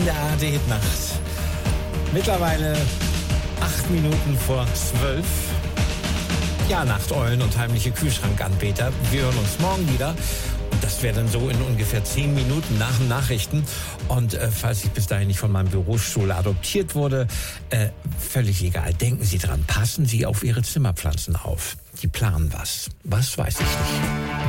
Der ARD-Nacht. Mittlerweile 8 Minuten vor 12. Ja, Nachteulen und heimliche Kühlschrankanbeter. Wir hören uns morgen wieder. Und das wäre dann so in ungefähr 10 Minuten nach den Nachrichten. Und falls ich bis dahin nicht von meinem Bürostuhl adoptiert wurde, völlig egal. Denken Sie dran, passen Sie auf Ihre Zimmerpflanzen auf. Die planen was. Was weiß ich nicht.